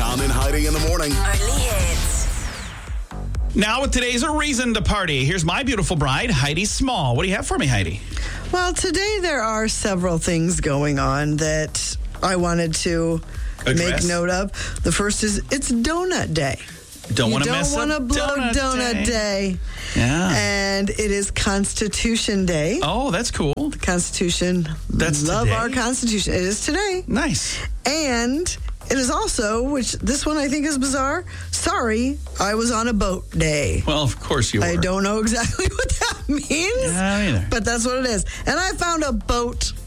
Tom and Heidi in the morning. Early hits. Now with today's A Reason to Party. Here's my beautiful bride, Heidi Small. What do you have for me, Heidi? Well, today there are several things going on that I wanted to Address. make note of. The first is it's Donut Day. Don't want to You mess don't up want to blow Donut Day. Yeah. And it is Constitution Day. Oh, that's cool. The Constitution. That's Love today? our Constitution. It is today. Nice. And it is also, which this one I think is bizarre, sorry, I was on a boat day. Well, of course you were. I don't know exactly what that means. Yeah, me neither. But that's what it is. And I found a boat